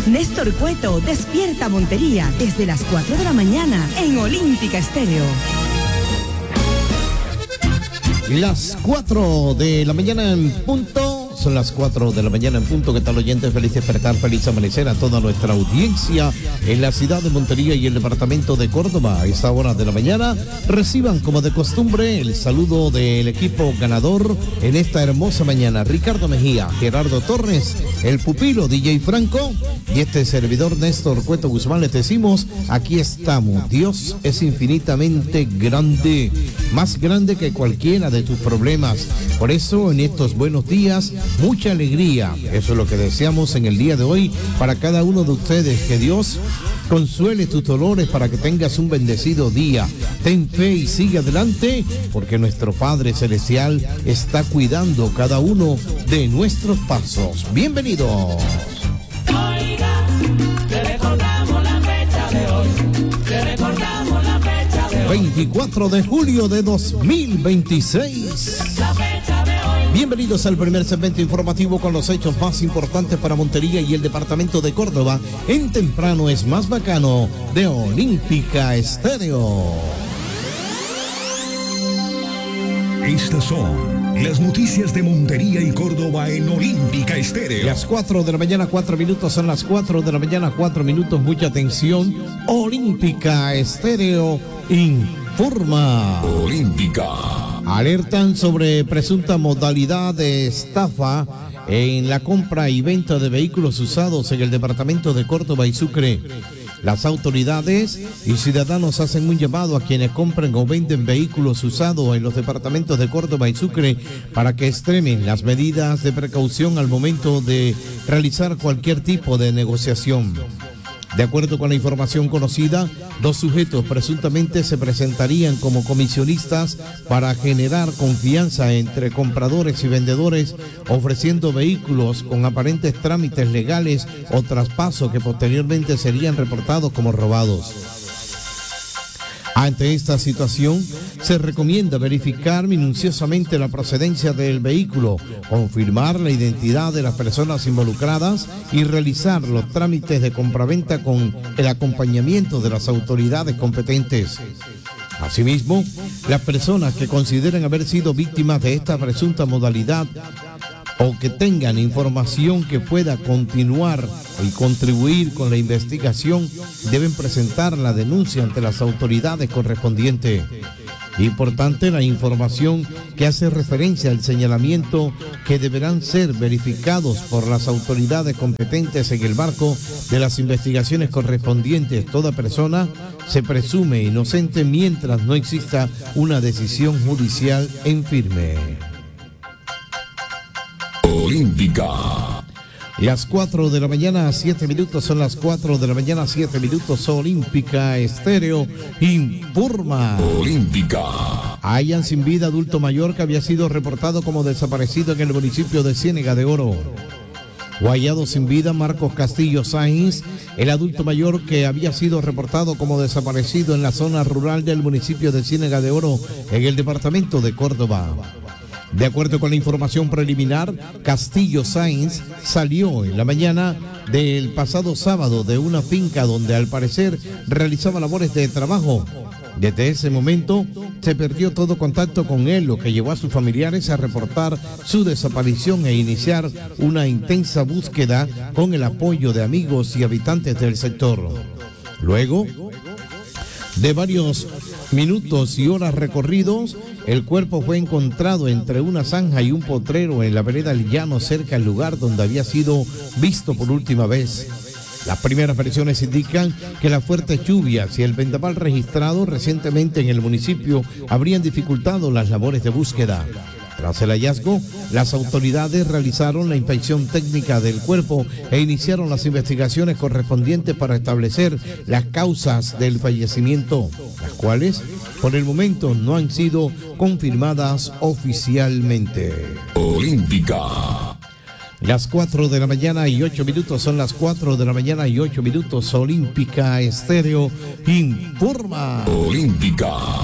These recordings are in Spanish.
Néstor Cueto despierta Montería desde las 4 de la mañana en Olímpica Estéreo. Las 4 de la mañana en punto. Son las 4 de la mañana en punto. ¿Qué tal, oyentes? Feliz despertar, feliz amanecer a toda nuestra audiencia en la ciudad de Montería y el departamento de Córdoba. A esta hora de la mañana reciban, como de costumbre, el saludo del equipo ganador en esta hermosa mañana. Ricardo Mejía, Gerardo Torres, el pupilo DJ Franco y este servidor Néstor Cueto Guzmán. Les decimos, aquí estamos. Dios es infinitamente grande, más grande que cualquiera de tus problemas. Por eso, en estos buenos días, mucha alegría. Eso es lo que deseamos en el día de hoy para cada uno de ustedes. Que Dios consuele tus dolores para que tengas un bendecido día. Ten fe y sigue adelante, porque nuestro Padre Celestial está cuidando cada uno de nuestros pasos. Bienvenidos. Oiga, te recordamos la fecha de hoy. Te recordamos la fecha de hoy. 24 de julio de 2026. La fecha de hoy. Bienvenidos al primer segmento informativo con los hechos más importantes para Montería y el departamento de Córdoba. En Temprano es más bacano de Olímpica Estéreo. Estas son las noticias de Montería y Córdoba en Olímpica Estéreo. Las 4 de la mañana, 4 minutos, son las 4 de la mañana, 4 minutos, mucha atención. Olímpica Estéreo informa. Olímpica. Alertan sobre presunta modalidad de estafa en la compra y venta de vehículos usados en el departamento de Córdoba y Sucre. Las autoridades y ciudadanos hacen un llamado a quienes compren o venden vehículos usados en los departamentos de Córdoba y Sucre para que extremen las medidas de precaución al momento de realizar cualquier tipo de negociación. De acuerdo con la información conocida, 2 sujetos presuntamente se presentarían como comisionistas para generar confianza entre compradores y vendedores, ofreciendo vehículos con aparentes trámites legales o traspaso que posteriormente serían reportados como robados. Ante esta situación, se recomienda verificar minuciosamente la procedencia del vehículo, confirmar la identidad de las personas involucradas y realizar los trámites de compraventa con el acompañamiento de las autoridades competentes. Asimismo, las personas que consideren haber sido víctimas de esta presunta modalidad o que tengan información que pueda continuar y contribuir con la investigación deben presentar la denuncia ante las autoridades correspondientes. Importante la información que hace referencia al señalamiento que deberán ser verificados por las autoridades competentes en el marco de las investigaciones correspondientes. Toda persona se presume inocente mientras no exista una decisión judicial en firme. Olímpica. Las 4 de la mañana, 7 minutos, son las 4 de la mañana, 7 minutos, Olímpica Estéreo informa. Olímpica. Hallan sin vida adulto mayor que había sido reportado como desaparecido en el municipio de Ciénega de Oro. Hallado sin vida Marcos Castillo Sáenz, el adulto mayor que había sido reportado como desaparecido en la zona rural del municipio de Ciénega de Oro, en el departamento de Córdoba. De acuerdo con la información preliminar, Castillo Sáenz salió en la mañana del pasado sábado de una finca donde al parecer realizaba labores de trabajo. Desde ese momento se perdió todo contacto con él, lo que llevó a sus familiares a reportar su desaparición e iniciar una intensa búsqueda con el apoyo de amigos y habitantes del sector. Luego de varios minutos y horas recorridos, el cuerpo fue encontrado entre una zanja y un potrero en la vereda El Llano, cerca del lugar donde había sido visto por última vez. Las primeras versiones indican que las fuertes lluvias y el vendaval registrado recientemente en el municipio habrían dificultado las labores de búsqueda. Tras el hallazgo, las autoridades realizaron la inspección técnica del cuerpo e iniciaron las investigaciones correspondientes para establecer las causas del fallecimiento, las cuales por el momento no han sido confirmadas oficialmente. Olímpica. Las 4 de la mañana y 8 minutos, son las 4 de la mañana y 8 minutos, Olímpica Estéreo informa. Olímpica.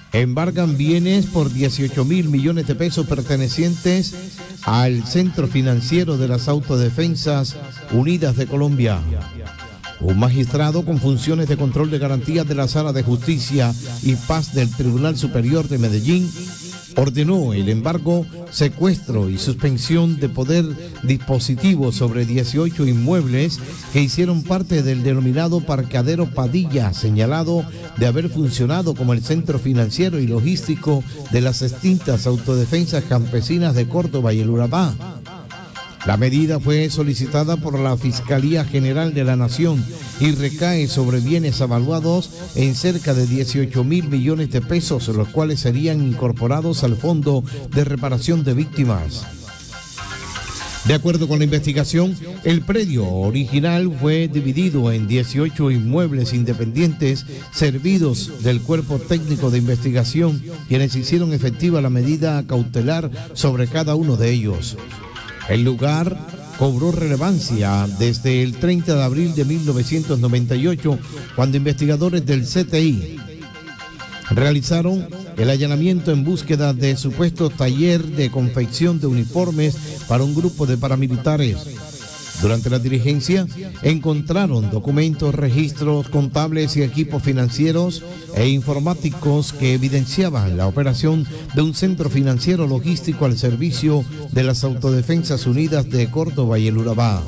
Embargan bienes por 18.000 millones de pesos pertenecientes al Centro Financiero de las Autodefensas Unidas de Colombia. Un magistrado con funciones de control de garantías de la Sala de Justicia y Paz del Tribunal Superior de Medellín ordenó el embargo, secuestro y suspensión de poder dispositivo sobre 18 inmuebles que hicieron parte del denominado Parqueadero Padilla, señalado de haber funcionado como el centro financiero y logístico de las extintas autodefensas campesinas de Córdoba y el Urabá. La medida fue solicitada por la Fiscalía General de la Nación y recae sobre bienes avaluados en cerca de 18.000 millones de pesos, los cuales serían incorporados al Fondo de Reparación de Víctimas. De acuerdo con la investigación, el predio original fue dividido en 18 inmuebles independientes servidos del Cuerpo Técnico de Investigación, quienes hicieron efectiva la medida cautelar sobre cada uno de ellos. El lugar cobró relevancia desde el 30 de abril de 1998, cuando investigadores del CTI realizaron el allanamiento en búsqueda de supuesto taller de confección de uniformes para un grupo de paramilitares. Durante la diligencia encontraron documentos, registros contables y equipos financieros e informáticos que evidenciaban la operación de un centro financiero logístico al servicio de las Autodefensas Unidas de Córdoba y el Urabá.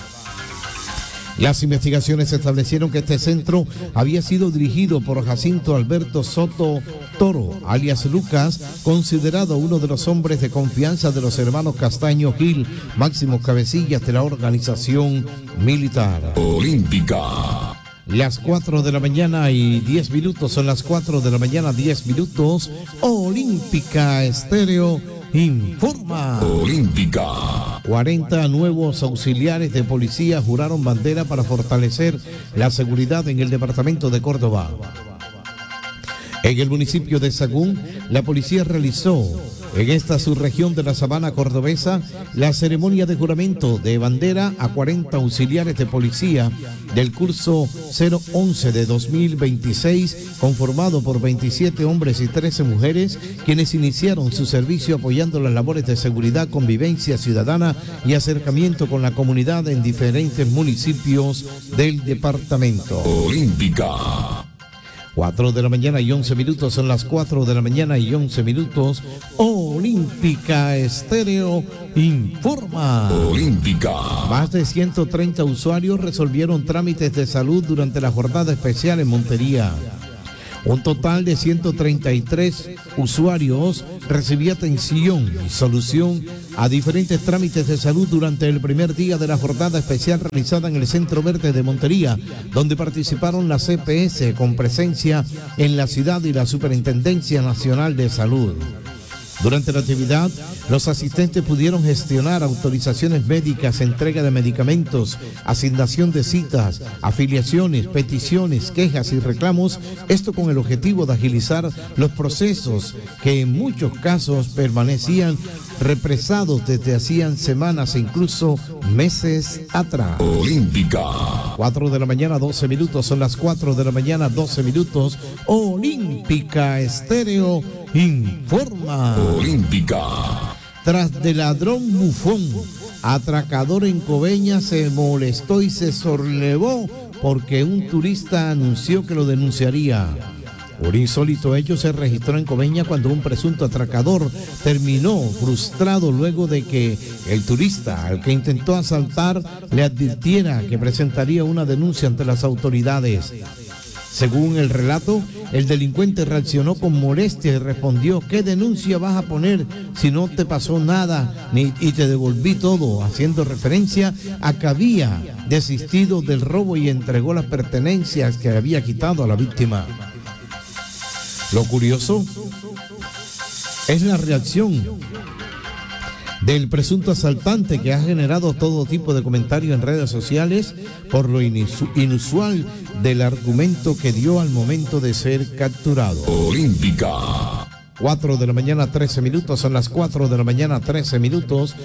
Las investigaciones establecieron que este centro había sido dirigido por Jacinto Alberto Soto Toro, alias Lucas, considerado uno de los hombres de confianza de los hermanos Castaño Gil, máximos cabecillas de la organización militar. Olímpica. Las 4 de la mañana y 10 minutos, son las 4 de la mañana 10 minutos. Olímpica Estéreo informa. Olímpica. 40 nuevos auxiliares de policía juraron bandera para fortalecer la seguridad en el departamento de Córdoba. En el municipio de Sagún, la policía realizó en esta subregión de la sabana cordobesa la ceremonia de juramento de bandera a 40 auxiliares de policía del curso 011 de 2026, conformado por 27 hombres y 13 mujeres, quienes iniciaron su servicio apoyando las labores de seguridad, convivencia ciudadana y acercamiento con la comunidad en diferentes municipios del departamento. Olímpica. 4 de la mañana y 11 minutos, son las 4 de la mañana y 11 minutos. Olímpica Estéreo informa. Olímpica. Más de 130 usuarios resolvieron trámites de salud durante la jornada especial en Montería. Un total de 133 usuarios recibió atención y solución a diferentes trámites de salud durante el primer día de la jornada especial realizada en el Centro Verde de Montería, donde participaron las CPS con presencia en la ciudad y la Superintendencia Nacional de Salud. Durante la actividad, los asistentes pudieron gestionar autorizaciones médicas, entrega de medicamentos, asignación de citas, afiliaciones, peticiones, quejas y reclamos, esto con el objetivo de agilizar los procesos que en muchos casos permanecían represados desde hacían semanas e incluso meses atrás. Olímpica. 4 de la mañana, 12 minutos, son las 4 de la mañana, 12 minutos. Olímpica Estéreo informa. Olímpica. Tras de ladrón bufón, atracador en Coveñas se molestó y se sobrelevó porque un turista anunció que lo denunciaría. Un insólito hecho se registró en Coveña cuando un presunto atracador terminó frustrado luego de que el turista al que intentó asaltar le advirtiera que presentaría una denuncia ante las autoridades. Según el relato, el delincuente reaccionó con molestia y respondió: ¿qué denuncia vas a poner si no te pasó nada y te devolví todo?, haciendo referencia a que había desistido del robo y entregó las pertenencias que había quitado a la víctima. Lo curioso es la reacción del presunto asaltante, que ha generado todo tipo de comentarios en redes sociales por lo inusual del argumento que dio al momento de ser capturado. Olímpica. 4 de la mañana, 13 minutos, son las 4 de la mañana, 13 minutos.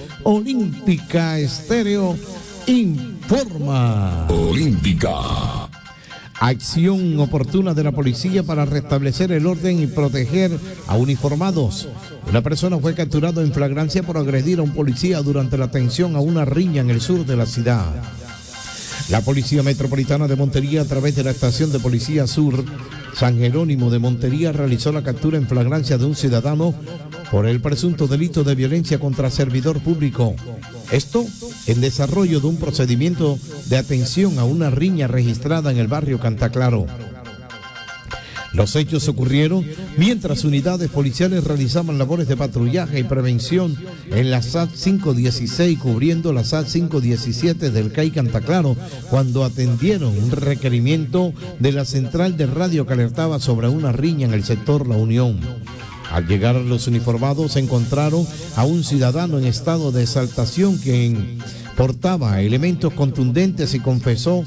Olímpica Estéreo informa. Olímpica. Acción oportuna de la policía para restablecer el orden y proteger a uniformados. Una persona fue capturada en flagrancia por agredir a un policía durante la atención a una riña en el sur de la ciudad. La Policía Metropolitana de Montería, a través de la Estación de Policía Sur San Jerónimo de Montería, realizó la captura en flagrancia de un ciudadano por el presunto delito de violencia contra servidor público. Esto en desarrollo de un procedimiento de atención a una riña registrada en el barrio Cantaclaro. Los hechos ocurrieron mientras unidades policiales realizaban labores de patrullaje y prevención en la SAT 516, cubriendo la SAT 517 del CAI Cantaclaro, cuando atendieron un requerimiento de la central de radio que alertaba sobre una riña en el sector La Unión. Al llegar los uniformados se encontraron a un ciudadano en estado de exaltación quien portaba elementos contundentes y comenzó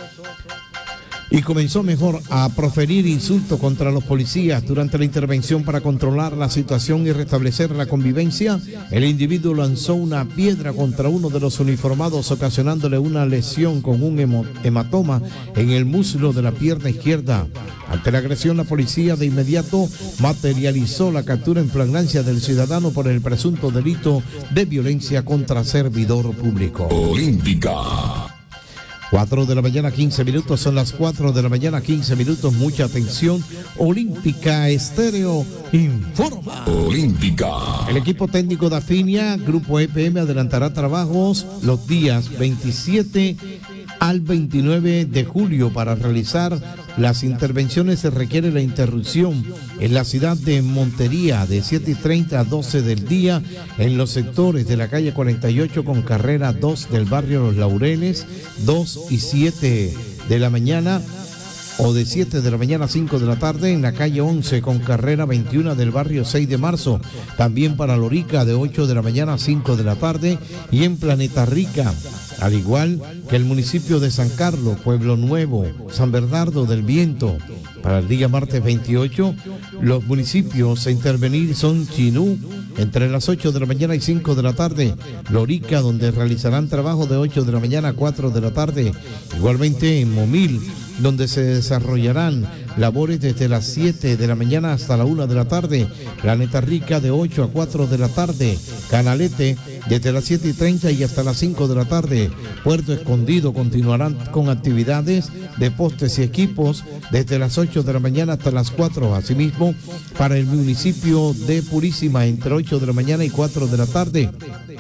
a proferir insultos contra los policías. Durante la intervención para controlar la situación y restablecer la convivencia, el individuo lanzó una piedra contra uno de los uniformados, ocasionándole una lesión con un hematoma en el muslo de la pierna izquierda. Ante la agresión, la policía de inmediato materializó la captura en flagrancia del ciudadano por el presunto delito de violencia contra servidor público. Olímpica. 4 de la mañana, 15 minutos, son las 4 de la mañana, 15 minutos, mucha atención. Olímpica Estéreo informa. Olímpica. El equipo técnico de Afinia, Grupo EPM, adelantará trabajos los días 27 al 29 de julio para realizar las intervenciones. Se requiere la interrupción en la ciudad de Montería de 7:30 a 12 del día en los sectores de la calle 48 con carrera 2 del barrio Los Laureles, 2 y 7 de la mañana, o de 7 de la mañana a 5 de la tarde en la calle 11 con carrera 21 del barrio 6 de marzo. También para Lorica de 8 de la mañana a 5 de la tarde y en Planeta Rica, al igual que el municipio de San Carlos, Pueblo Nuevo, San Bernardo del Viento. Para el día martes 28, los municipios a intervenir son Chinú, entre las 8 de la mañana y 5 de la tarde, Lorica, donde realizarán trabajo de 8 de la mañana a 4 de la tarde, igualmente en Momil, donde se desarrollarán labores desde las 7 de la mañana hasta la 1 de la tarde, Planeta Rica de 8 a 4 de la tarde, Canalete desde las 7:30 y hasta las 5 de la tarde, Puerto Escondido continuarán con actividades de postes y equipos desde las 8 de la mañana hasta las 4, asimismo para el municipio de Purísima entre 8 de la mañana y 4 de la tarde.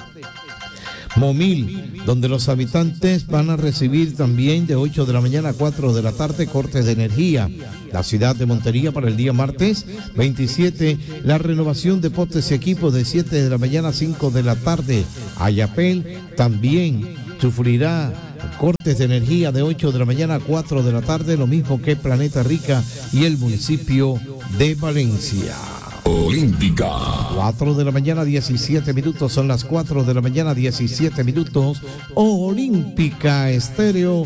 Momil, donde los habitantes van a recibir también de 8 de la mañana a 4 de la tarde cortes de energía. La ciudad de Montería para el día martes 27, la renovación de postes y equipos de 7 de la mañana a 5 de la tarde. Ayapel también sufrirá cortes de energía de 8 de la mañana a 4 de la tarde, lo mismo que Planeta Rica y el municipio de Valencia. Olímpica. 4 de la mañana, 17 minutos, son las 4 de la mañana, 17 minutos. Olímpica Estéreo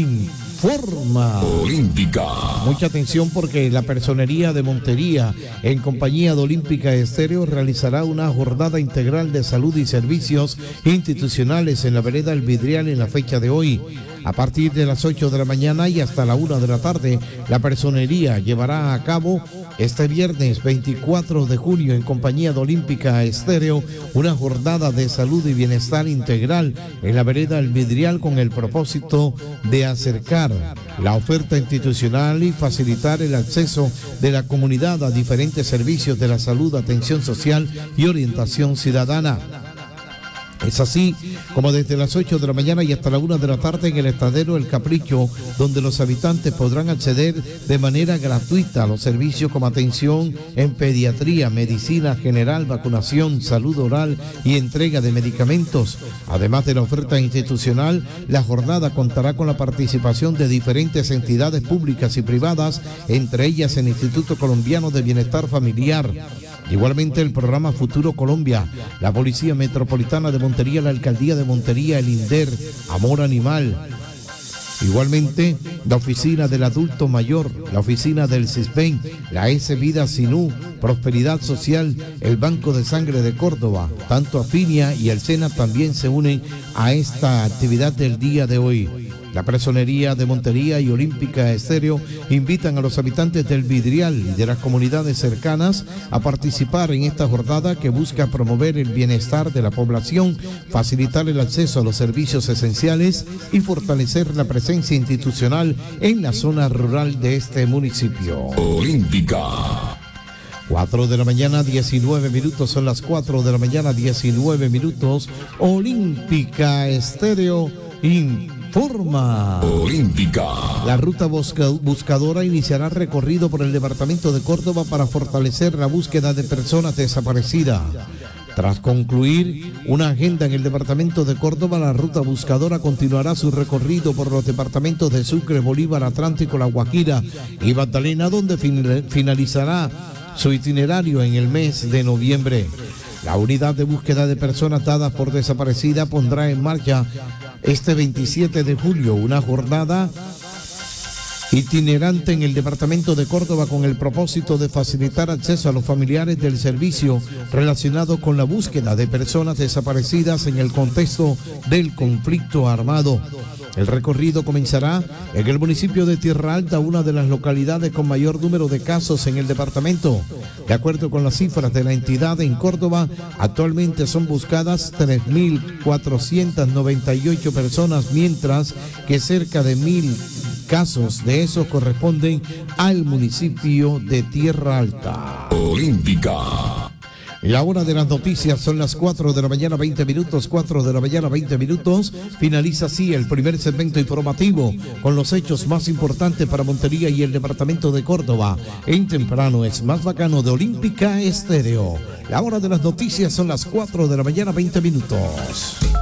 informa. Olímpica. Mucha atención porque la Personería de Montería, en compañía de Olímpica Estéreo, realizará una jornada integral de salud y servicios institucionales en la vereda El Vidrial en la fecha de hoy. A partir de las 8 de la mañana y hasta la 1 de la tarde, la Personería llevará a cabo este viernes 24 de junio en compañía de Olímpica Estéreo una jornada de salud y bienestar integral en la vereda El Vidrial con el propósito de acercar la oferta institucional y facilitar el acceso de la comunidad a diferentes servicios de la salud, atención social y orientación ciudadana. Es así como desde las 8 de la mañana y hasta la 1 de la tarde en el Estadero El Capricho, donde los habitantes podrán acceder de manera gratuita a los servicios como atención en pediatría, medicina general, vacunación, salud oral y entrega de medicamentos. Además de la oferta institucional, la jornada contará con la participación de diferentes entidades públicas y privadas, entre ellas el Instituto Colombiano de Bienestar Familiar. Igualmente el programa Futuro Colombia, la Policía Metropolitana de Montería, la Alcaldía de Montería, el INDER, Amor Animal. Igualmente la Oficina del Adulto Mayor, la Oficina del CISBEN, la S Vida Sinú, Prosperidad Social, el Banco de Sangre de Córdoba. Tanto Afinia y el SENA también se unen a esta actividad del día de hoy. La Personería de Montería y Olímpica Estéreo invitan a los habitantes del Vidrial y de las comunidades cercanas a participar en esta jornada que busca promover el bienestar de la población, facilitar el acceso a los servicios esenciales y fortalecer la presencia institucional en la zona rural de este municipio. Olímpica. 4 de la mañana, 19 minutos, son las 4 de la mañana, 19 minutos. Olímpica Estéreo informa. Olímpica. La ruta buscadora iniciará recorrido por el departamento de Córdoba para fortalecer la búsqueda de personas desaparecidas. Tras concluir una agenda en el departamento de Córdoba, la ruta buscadora continuará su recorrido por los departamentos de Sucre, Bolívar, Atlántico, La Guajira y Magdalena, donde finalizará su itinerario en el mes de noviembre. La unidad de búsqueda de personas dadas por desaparecida pondrá en marcha este 27 de julio una jornada itinerante en el departamento de Córdoba con el propósito de facilitar acceso a los familiares del servicio relacionado con la búsqueda de personas desaparecidas en el contexto del conflicto armado. El recorrido comenzará en el municipio de Tierra Alta, una de las localidades con mayor número de casos en el departamento. De acuerdo con las cifras de la entidad, en Córdoba actualmente son buscadas 3.498 personas, mientras que cerca de 1.000 casos de esos corresponden al municipio de Tierra Alta. Olímpica. La hora de las noticias son las 4 de la mañana, 20 minutos, 4 de la mañana, 20 minutos. Finaliza así el primer segmento informativo con los hechos más importantes para Montería y el departamento de Córdoba. En Temprano es más bacano de Olímpica Estéreo. La hora de las noticias son las 4 de la mañana, 20 minutos.